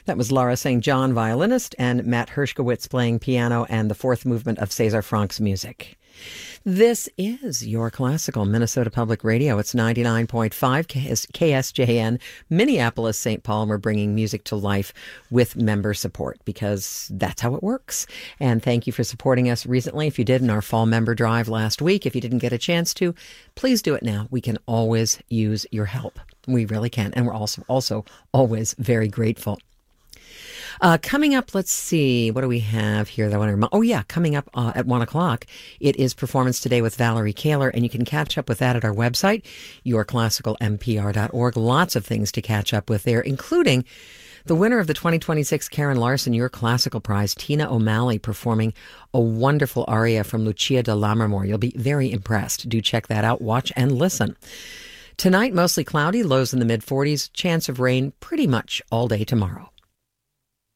That was Laura St. John, violinist, and Matt Hershkowitz playing piano and the fourth movement of César Franck's music. This is your classical Minnesota Public Radio. It's 99.5 KSJN, Minneapolis, St. Paul, and we're bringing music to life with member support because that's how it works. And thank you for supporting us recently. If you did in our fall member drive last week, if you didn't get a chance to, please do it now. We can always use your help. We really can. And we're also always very grateful. Coming up, let's see, what do we have here that I want to remind? Oh, yeah, coming up at 1 o'clock, it is Performance Today with Valerie Kaler, and you can catch up with that at our website, yourclassicalmpr.org. Lots of things to catch up with there, including the winner of the 2026 Karen Larson Your Classical Prize, Tina O'Malley, performing a wonderful aria from Lucia de Lammermoor. You'll be very impressed. Do check that out, watch and listen. Tonight, mostly cloudy, lows in the mid-40s, chance of rain pretty much all day tomorrow.